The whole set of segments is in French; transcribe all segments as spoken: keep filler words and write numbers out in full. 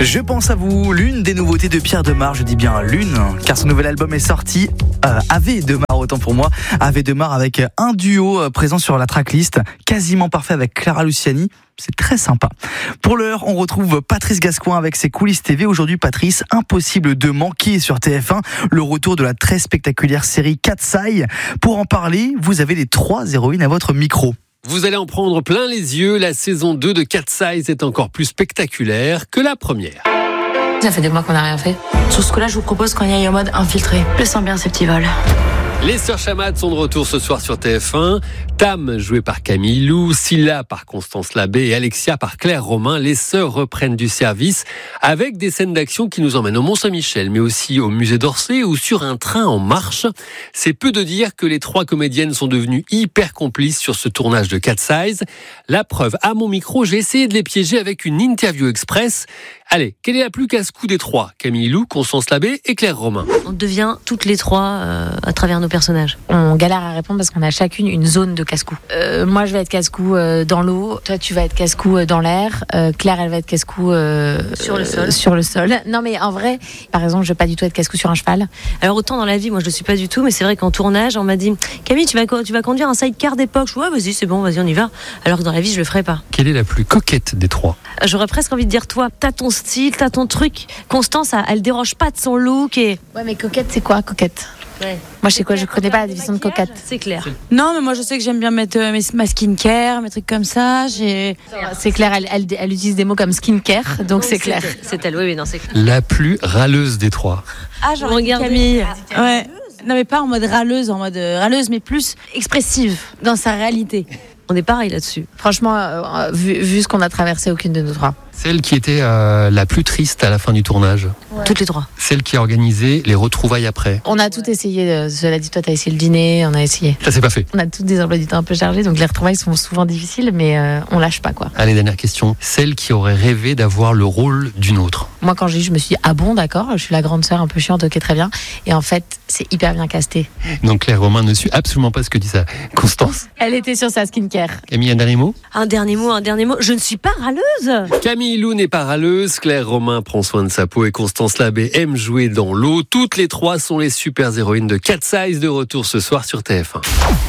Je pense à vous, l'une des nouveautés de Pierre Demar, je dis bien l'une, car son nouvel album est sorti, euh, Ave Demar, autant pour moi, Ave Demar avec un duo présent sur la tracklist, quasiment parfait avec Clara Luciani, c'est très sympa. Pour l'heure, on retrouve Patrice Gascoin avec ses coulisses T V. Aujourd'hui, Patrice, impossible de manquer sur T F un le retour de la très spectaculaire série Cat's Eye. Pour en parler, vous avez les trois héroïnes à votre micro. Vous allez en prendre plein les yeux, la saison deux de Cat's Eye est encore plus spectaculaire que la première. Ça fait des mois qu'on n'a rien fait. Sur ce coup-là, je vous propose qu'on y aille en mode infiltré. Je sens bien ces petits vols. Les sœurs Chamat sont de retour ce soir sur T F un. Tam, jouée par Camille Lou, Scylla par Constance Labbé et Alexia par Claire Romain. Les sœurs reprennent du service avec des scènes d'action qui nous emmènent au Mont-Saint-Michel, mais aussi au musée d'Orsay ou sur un train en marche. C'est peu de dire que les trois comédiennes sont devenues hyper complices sur ce tournage de Cat's Eye. La preuve, à mon micro, j'ai essayé de les piéger avec une interview express. Allez, quelle est la plus casse-cou des trois ? Camille Lou, Constance Labbé et Claire Romain. On devient toutes les trois euh, à travers nos personnages. On galère à répondre parce qu'on a chacune une zone de casse-cou. Euh, moi, je vais être casse-cou euh, dans l'eau. Toi, tu vas être casse-cou euh, dans l'air. Euh, Claire, elle va être casse-cou euh, sur le sol. Euh, sur le sol. Non, mais en vrai, par exemple, je vais pas du tout être casse-cou sur un cheval. Alors autant dans la vie, moi, je le suis pas du tout, mais c'est vrai qu'en tournage, on m'a dit Camille, tu vas tu vas conduire un sidecar d'époque. Je dis, ouais, vas-y, c'est bon, vas-y, on y va. Alors que dans la vie, je le ferai pas. Quelle est la plus coquette des trois ? J'aurais presque envie de dire toi, t'as ton style, t'as ton truc. Constance, elle déroge pas de son look et. Ouais, mais coquette, c'est quoi, coquette ? Ouais. Moi, je sais quoi, je connais pas la définition de coquette. C'est clair. Non, mais moi, je sais que j'aime bien mettre euh, mes, ma skincare, mes trucs comme ça. J'ai... C'est clair, elle, elle, elle utilise des mots comme skincare, donc, donc c'est clair. C'est elle, oui, oui, non, c'est clair. La plus râleuse des trois. Ah, genre Camille. Ouais. Non, mais pas en mode râleuse, en mode euh, râleuse, mais plus expressive dans sa réalité. On est pareil là-dessus. Franchement, euh, vu, vu ce qu'on a traversé, aucune de nous trois. Celle qui était euh, la plus triste à la fin du tournage. Ouais. Toutes les trois. Celle qui a organisé les retrouvailles après. On a tout essayé. Euh, cela dit, toi, t'as essayé le dîner, on a essayé. Ça, c'est pas fait. On a toutes des emplois du temps un peu chargés, donc les retrouvailles sont souvent difficiles, mais euh, on lâche pas, quoi. Allez, dernière question. Celle qui aurait rêvé d'avoir le rôle d'une autre. Moi, quand j'ai eu, je me suis dit, ah bon, d'accord, je suis la grande sœur un peu chiante, ok, très bien. Et en fait, c'est hyper bien casté. Donc Claire Romain ne suit absolument pas ce que dit ça. Constance. Elle était sur sa skincare. Camille, un dernier mot ? Un dernier mot, un dernier mot. Je ne suis pas râleuse. Camille Lou n'est pas râleuse. Claire Romain prend soin de sa peau et Constance Labbé aime jouer dans l'eau. Toutes les trois sont les super héroïnes de Cat's Eye, de retour ce soir sur T F un.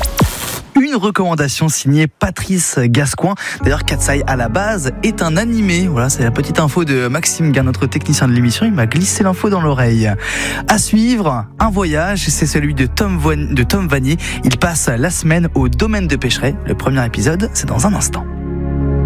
Une recommandation signée Patrice Gascoin. D'ailleurs, Cat's Eye à la base est un animé. Voilà, c'est la petite info de Maxime Guin, notre technicien de l'émission. Il m'a glissé l'info dans l'oreille. À suivre, un voyage, c'est celui de Tom, Voine, de Tom Vanier. Il passe la semaine au domaine de Pêcheret. Le premier épisode, c'est dans un instant.